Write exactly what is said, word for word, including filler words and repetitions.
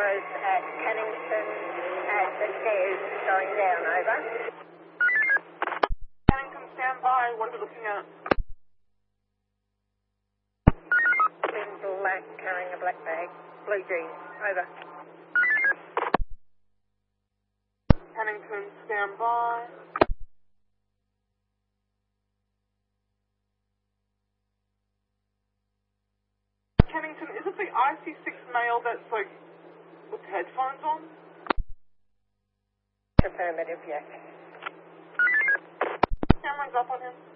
cameras at Cannington at the stairs going down, over. Cannington, stand by. What are we looking at? In black, carrying a black bag, blue jeans, over. Cannington, stand by. Cannington, is it the I C six male that's like with headphones on? Affirmative, yes. Cameras up on him.